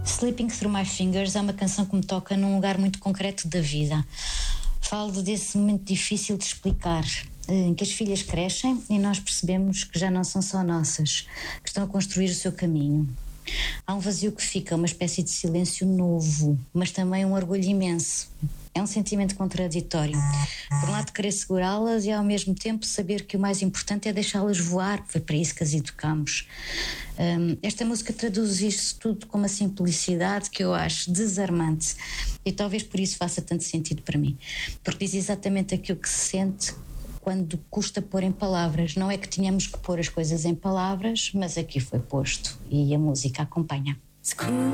Slipping Through My Fingers é uma canção que me toca num lugar muito concreto da vida. Falo desse momento difícil de explicar, em que as filhas crescem e nós percebemos que já não são só nossas, que estão a construir o seu caminho. Há um vazio que fica, uma espécie de silêncio novo, mas também um orgulho imenso. É um sentimento contraditório. Por um lado, querer segurá-las e ao mesmo tempo saber que o mais importante é deixá-las voar. Foi para isso que as educamos. Esta música traduz isto tudo com uma simplicidade que eu acho desarmante e talvez por isso faça tanto sentido para mim, porque diz exatamente aquilo que se sente quando custa pôr em palavras. Não é que tínhamos que pôr as coisas em palavras, mas aqui foi posto e a música acompanha.